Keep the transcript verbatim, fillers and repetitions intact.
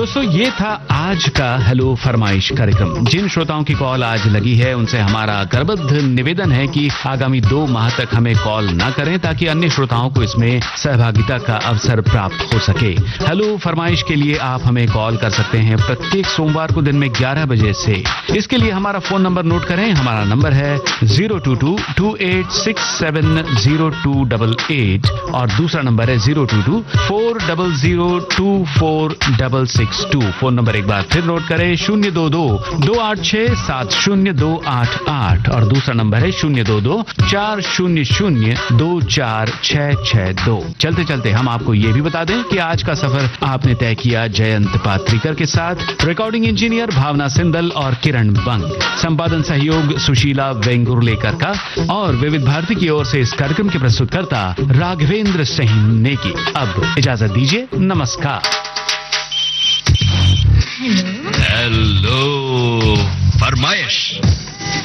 दोस्तों, ये था आज का हेलो फरमाइश कार्यक्रम। जिन श्रोताओं की कॉल आज लगी है उनसे हमारा करबद्ध निवेदन है कि आगामी दो माह तक हमें कॉल ना करें ताकि अन्य श्रोताओं को इसमें सहभागिता का अवसर प्राप्त हो सके। हेलो फरमाइश के लिए आप हमें कॉल कर सकते हैं प्रत्येक सोमवार को दिन में ग्यारह बजे से। इसके लिए हमारा फोन नंबर नोट करें। हमारा नंबर है zero to to to eight six seven zero to double eight और दूसरा नंबर है zero to to four double zero to four double six to. Phone number एक बार फिर नोट करें, शून्य दो दो दो आठ छह सात शून्य दो आठ आठ और दूसरा नंबर है शून्य दो दो चार शून्य शून्य दो चार छह छह दो। चलते चलते हम आपको ये भी बता दें कि आज का सफर आपने तय किया जयंत पात्रिकर के साथ। रिकॉर्डिंग इंजीनियर भावना सिंदल और किरण बंग, संपादन सहयोग सुशीला वेंगुर्लेकर का और विविध भारती की ओर से इस कार्यक्रम के प्रस्तुतकर्ता राघवेंद्र सिंह नेकी। अब इजाजत दीजिए, नमस्कार। हेलो हेलो फरमाइश।